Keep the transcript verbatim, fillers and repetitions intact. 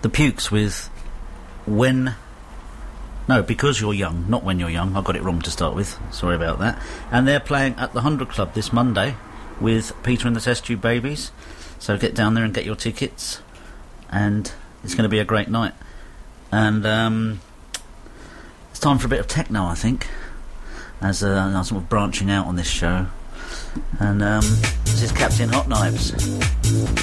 The Pukes with When... No, Because You're Young, not When You're Young. I got it wrong to start with. Sorry about that. And they're playing at the Hundred Club this Monday with Peter and the Test Tube Babies. So get down there and get your tickets. And it's going to be a great night. And um, it's time for a bit of techno, I think, as uh, I'm sort of branching out on this show. And um, this is Captain Hot Knives.